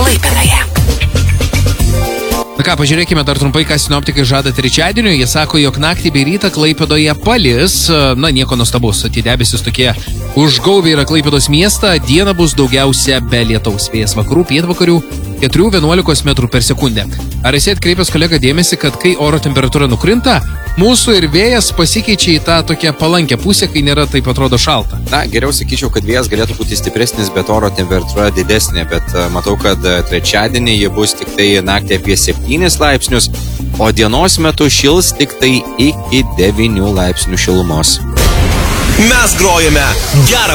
Klaipėdoje. Na ką, pažiūrėkime dar trumpai, ką sinoptikai žada trečiadienį. Jie sako, jog naktį bei rytą Klaipėdoje palis. Na, nieko nuostabaus, tie debesis tokie užgaubė yra Klaipėdos miestą. Diena bus daugiausia be lietaus. Vėjas vakarų, pietvakarių 4–11 metrų per sekundę. Ar esi atkreipęs kolega dėmesį, kad kai oro temperatūra nukrinta, mūsų ir vėjas pasikeičia į tą tokią palankę pusę, kai nėra taip atrodo šalta? Na, geriau sakyčiau, kad vėjas galėtų būti stipresnis, bet oro temperatūra didesnė. Bet matau, kad trečiadienį jie bus tik tai naktį apie 7 laipsnius, o dienos metu šils tik tai iki 9 laipsnių šilumos. Mes grojame gerą